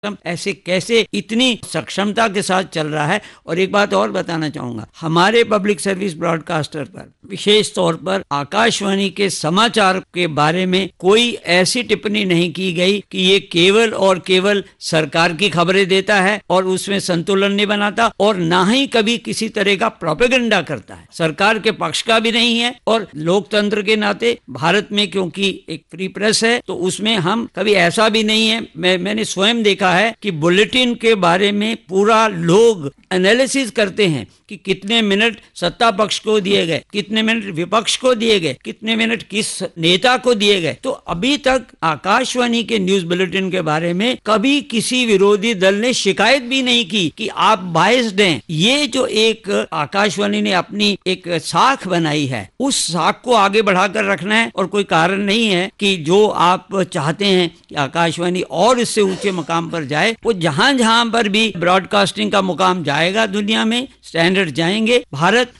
ऐसे कैसे इतनी सक्षमता के साथ चल रहा है। और एक बात और बताना चाहूंगा, हमारे पब्लिक सर्विस ब्रॉडकास्टर पर विशेष तौर पर आकाशवाणी के समाचार के बारे में कोई ऐसी टिप्पणी नहीं की गई कि ये केवल और केवल सरकार की खबरें देता है और उसमें संतुलन नहीं बनाता, और ना ही कभी किसी तरह का प्रोपेगेंडा करता है। सरकार के पक्ष का भी नहीं है, और लोकतंत्र के नाते भारत में क्योंकि एक फ्री प्रेस है तो उसमें हम कभी ऐसा भी नहीं है। मैंने स्वयं देखा है कि बुलेटिन के बारे में पूरा लोग एनालिसिस करते हैं कि कितने मिनट सत्ता पक्ष को दिए गए, कितने मिनट विपक्ष को दिए गए, कितने मिनट किस नेता को दिए गए। तो अभी तक आकाशवाणी के न्यूज बुलेटिन के बारे में कभी किसी विरोधी दल ने शिकायत भी नहीं की कि आप बायस्ड हैं। ये जो एक आकाशवाणी ने अपनी एक साख बनाई है, उस साख को आगे बढ़ाकर रखना है, और कोई कारण नहीं है कि जो आप चाहते हैं कि आकाशवाणी और इससे ऊंचे मुकाम पर जाए, वो जहां जहां पर भी ब्रॉडकास्टिंग का मुकाम जाएगा दुनिया में, स्टैंडर्ड जाएंगे, भारत